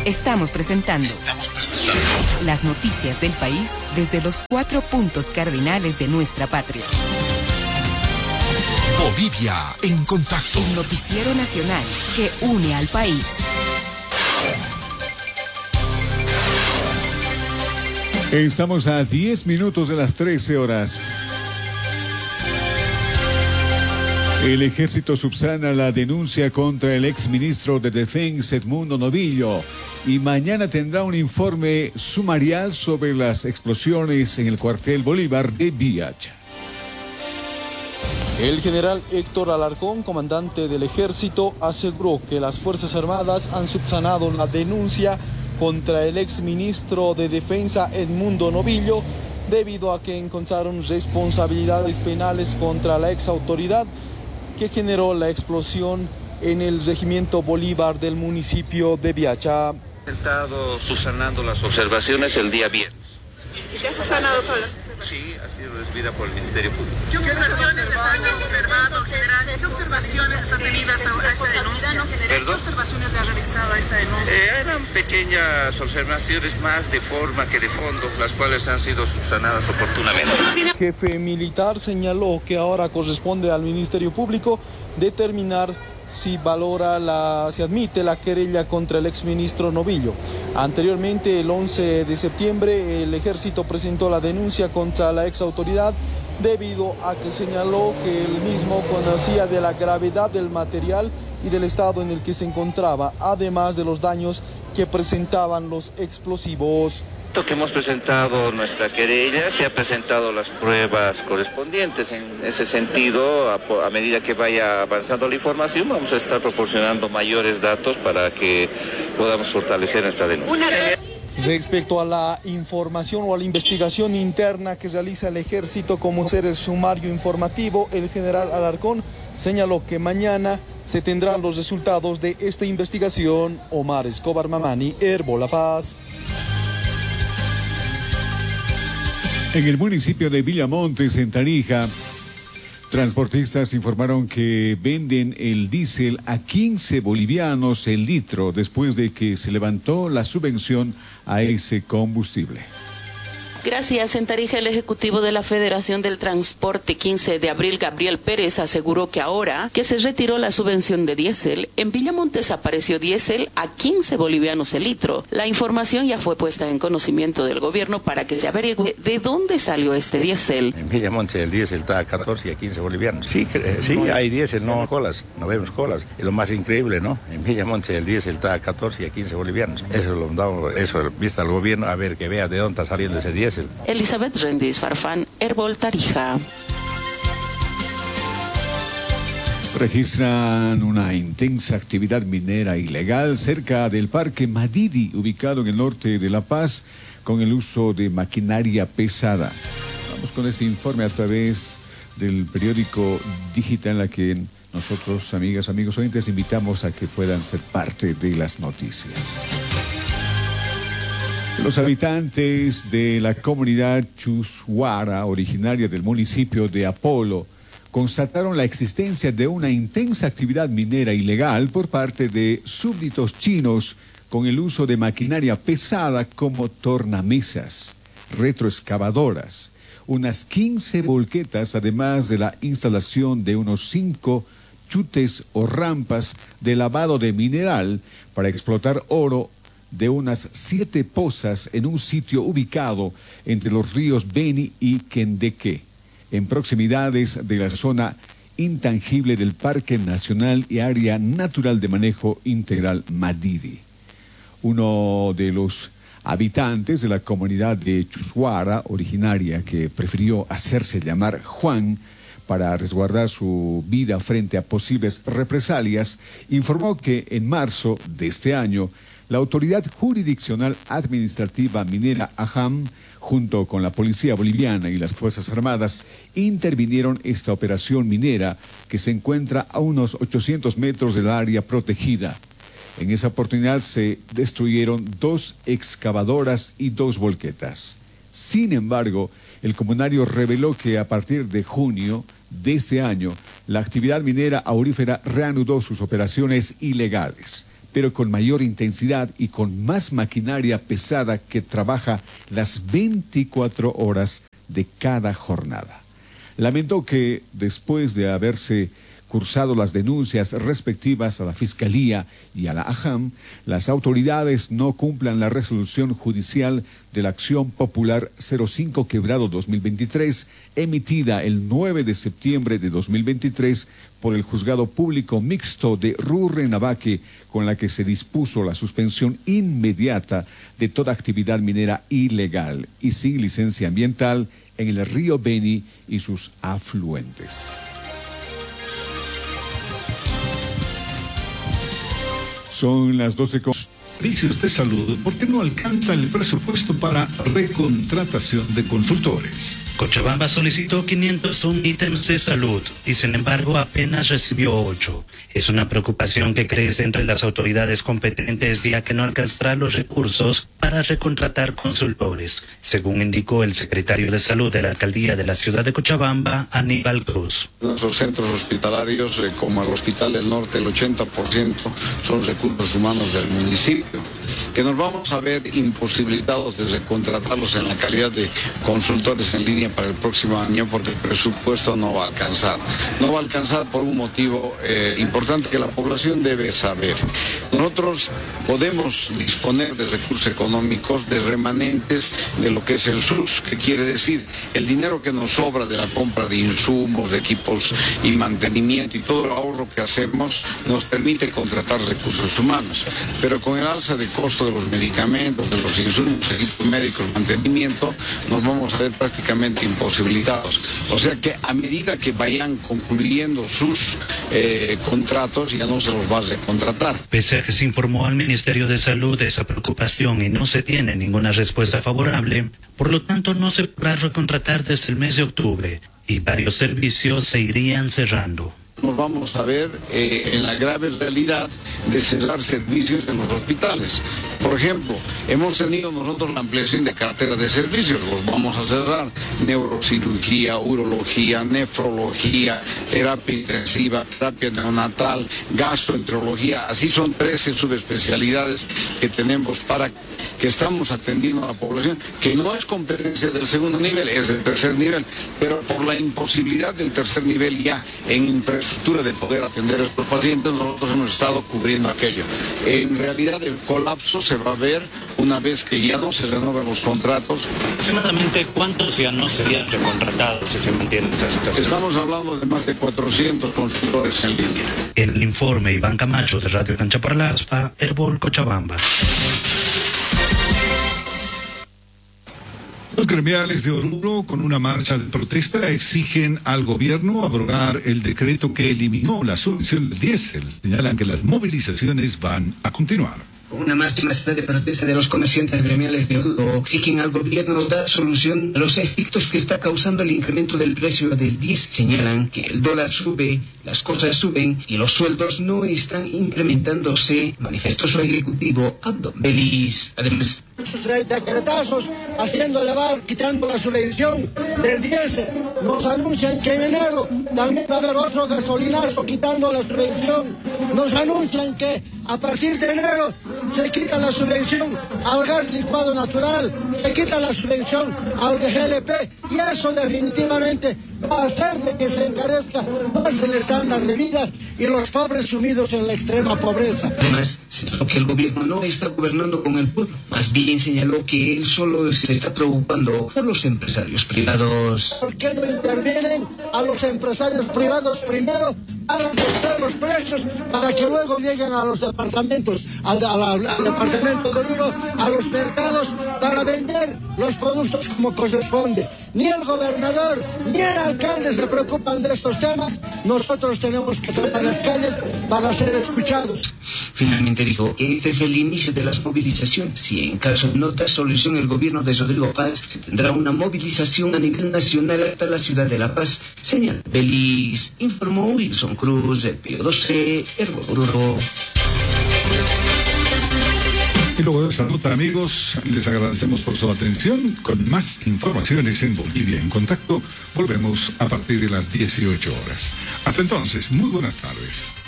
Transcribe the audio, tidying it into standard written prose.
Estamos presentando las noticias del país desde los 4 puntos cardinales de nuestra patria. Bolivia en contacto. El noticiero nacional que une al país. Estamos a 10 minutos de las 13 horas. El ejército subsana la denuncia contra el exministro de Defensa Edmundo Novillo y mañana tendrá un informe sumarial sobre las explosiones en el cuartel Bolívar de Biacha. El general Héctor Alarcón, comandante del ejército, aseguró que las Fuerzas Armadas han subsanado la denuncia contra el exministro de Defensa Edmundo Novillo debido a que encontraron responsabilidades penales contra la exautoridad que generó la explosión en el regimiento Bolívar del municipio de Biacha. He estado subsanando las observaciones el día viernes. ¿Y se ha subsanado todas las observaciones? Sí, ha sido recibida por el Ministerio Público. ¿Qué observaciones han observado, general? ¿Qué observaciones ha tenido hasta esta denuncia? ¿Perdón? ¿Qué observaciones le ha realizado a esta denuncia? Eran pequeñas observaciones más de forma que de fondo, las cuales han sido subsanadas oportunamente. El jefe militar señaló que ahora corresponde al Ministerio Público determinar si admite la querella contra el exministro Novillo. Anteriormente, el 11 de septiembre, el ejército presentó la denuncia contra la exautoridad debido a que señaló que él mismo conocía de la gravedad del material y del estado en el que se encontraba, además de los daños que presentaban los explosivos. Que hemos presentado nuestra querella, se han presentado las pruebas correspondientes. En ese sentido, a medida que vaya avanzando la información, vamos a estar proporcionando mayores datos para que podamos fortalecer nuestra denuncia. Respecto a la información o a la investigación interna que realiza el ejército como ser el sumario informativo, el general Alarcón señaló que mañana se tendrán los resultados de esta investigación. Omar Escobar Mamani, Herbo La Paz. En el municipio de Villamontes, en Tarija, transportistas informaron que venden el diésel a 15 bolivianos el litro después de que se levantó la subvención a ese combustible. Gracias. En Tarija, el ejecutivo de la Federación del Transporte 15 de abril, Gabriel Pérez, aseguró que ahora que se retiró la subvención de diésel, en Villamontes apareció diésel a 15 bolivianos el litro. La información ya fue puesta en conocimiento del gobierno para que se averigüe de dónde salió este diésel. En Villamontes el diésel está a 14 y a 15 bolivianos. Sí, hay diésel, no colas, no vemos colas. Es lo más increíble, ¿no? En Villamontes el diésel está a 14 y a 15 bolivianos. Eso vista al gobierno, a ver que vea de dónde está saliendo ese diésel. Elizabeth Rendiz Farfán, Herbol Tarija. Registran una intensa actividad minera ilegal cerca del Parque Madidi, ubicado en el norte de La Paz, con el uso de maquinaria pesada. Vamos con este informe a través del periódico digital, en la que nosotros, amigas, amigos oyentes, invitamos a que puedan ser parte de las noticias. Los habitantes de la comunidad Chushuara, originaria del municipio de Apolo, constataron la existencia de una intensa actividad minera ilegal por parte de súbditos chinos con el uso de maquinaria pesada como tornamesas, retroexcavadoras, unas 15 volquetas, además de la instalación de unos 5 chutes o rampas de lavado de mineral para explotar oro de unas 7 pozas en un sitio ubicado entre los ríos Beni y Quendeque, en proximidades de la zona intangible del Parque Nacional y Área Natural de Manejo Integral Madidi. Uno de los habitantes de la comunidad de Chushuara, originaria, que prefirió hacerse llamar Juan para resguardar su vida frente a posibles represalias, informó que en marzo de este año la Autoridad Jurisdiccional Administrativa Minera AJAM, junto con la Policía Boliviana y las Fuerzas Armadas, intervinieron esta operación minera que se encuentra a unos 800 metros del área protegida. En esa oportunidad se destruyeron 2 excavadoras y 2 volquetas. Sin embargo, el comunario reveló que a partir de junio de este año, la actividad minera aurífera reanudó sus operaciones ilegales. pero con mayor intensidad y con más maquinaria pesada que trabaja las 24 horas de cada jornada. Lamentó que después de haberse cursado las denuncias respectivas a la Fiscalía y a la AJAM, las autoridades no cumplan la resolución judicial de la Acción Popular 05/2023, emitida el 9 de septiembre de 2023 por el Juzgado Público Mixto de Rurrenabaque, con la que se dispuso la suspensión inmediata de toda actividad minera ilegal y sin licencia ambiental en el río Beni y sus afluentes. Son las 12 con... Servicios de salud, ¿por qué no alcanza el presupuesto para recontratación de consultores? Cochabamba solicitó 501 ítems de salud y sin embargo apenas recibió 8. Es una preocupación que crece entre las autoridades competentes, ya que no alcanzará los recursos para recontratar consultores, según indicó el secretario de Salud de la Alcaldía de la ciudad de Cochabamba, Aníbal Cruz. Nuestros centros hospitalarios, como el Hospital del Norte, el 80% son recursos humanos del municipio, que nos vamos a ver imposibilitados de recontratarlos en la calidad de consultores en línea para el próximo año, porque el presupuesto no va a alcanzar. No va a alcanzar por un motivo importante que la población debe saber. Nosotros podemos disponer de recursos económicos, de remanentes de lo que es el SUS, que quiere decir el dinero que nos sobra de la compra de insumos, de equipos y mantenimiento y todo el ahorro que hacemos nos permite contratar recursos humanos. Pero con el alza de costo de los medicamentos, de los insumos, equipos médicos, mantenimiento, nos vamos a ver prácticamente imposibilitados. O sea que a medida que vayan concluyendo sus contratos, ya no se los va a recontratar. Pese a que se informó al Ministerio de Salud de esa preocupación y no se tiene ninguna respuesta favorable, por lo tanto no se podrá recontratar desde el mes de octubre y varios servicios se irían cerrando. Nos vamos a ver en la grave realidad de cerrar servicios en los hospitales. Por ejemplo, hemos tenido nosotros la ampliación de cartera de servicios, los vamos a cerrar: neurocirugía, urología, nefrología, terapia intensiva, terapia neonatal, gastroenterología. Así son 13 subespecialidades que tenemos que estamos atendiendo a la población, que no es competencia del segundo nivel, es del tercer nivel, pero por la imposibilidad del tercer nivel ya en infraestructura de poder atender a estos pacientes, nosotros hemos estado cubriendo aquello. En realidad el colapso se va a ver una vez que ya no se renueven los contratos. Aproximadamente, ¿cuántos ya no serían recontratados si se mantiene esta situación? Estamos hablando de más de 400 consultores en línea. En el informe, Iván Camacho de Radio Cancha para la ASPA, Herbol, Cochabamba. Los gremiales de Oruro, con una marcha de protesta, exigen al gobierno abrogar el decreto que eliminó la subvención del diésel. Señalan que las movilizaciones van a continuar. Una máxima de protesta de los comerciantes gremiales de Oruro exigen al gobierno dar solución a los efectos que está causando el incremento del precio del diésel. Señalan que el dólar sube, las cosas suben y los sueldos no están incrementándose, manifestó su ejecutivo Abdo Belis. Además, decretazos haciendo elevar, quitando la subvención del diésel. Nos anuncian que en enero también va a haber otro gasolinazo quitando la subvención. Nos anuncian que a partir de enero se quita la subvención al gas licuado natural, se quita la subvención al GLP, y eso definitivamente va a hacer de que se encarezca más el estándar de vida y los pobres sumidos en la extrema pobreza. Además, señaló que el gobierno no está gobernando con el pueblo, más bien señaló que él solo se está preocupando por los empresarios privados. ¿Por qué no intervienen a los empresarios privados primero para comprar los precios para que luego lleguen a los departamentos, al departamento de Oruro, a los mercados, para vender los productos como corresponde? Ni el gobernador ni el alcalde se preocupan de estos temas. Nosotros tenemos que tomar las calles para ser escuchados. Finalmente dijo que este es el inicio de las movilizaciones y en caso de no dar solución el gobierno de Rodrigo Paz se tendrá una movilización a nivel nacional hasta la ciudad de La Paz. Señal Belis, informó Wilson Cruz, de Pío 12, Oruro. Y luego de esta nota, amigos, les agradecemos por su atención. Con más informaciones en Bolivia en Contacto, volvemos a partir de las 18 horas. Hasta entonces, muy buenas tardes.